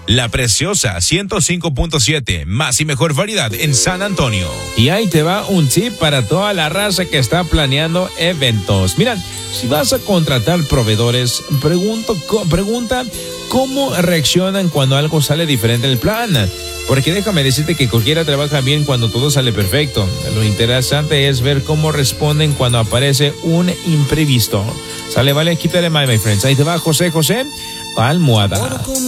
La Preciosa 105.7, más y mejor variedad en San Antonio. Y ahí te va un tip para toda la raza que está planeando eventos. Mira, si vas a contratar proveedores, pregunta cómo reaccionan cuando algo sale diferente del plan. Porque déjame decirte que cualquiera trabaja bien cuando todo sale perfecto. Lo interesante es ver cómo responden cuando aparece un imprevisto. Sale, vale, quítale my friends. Ahí te va José, almohada.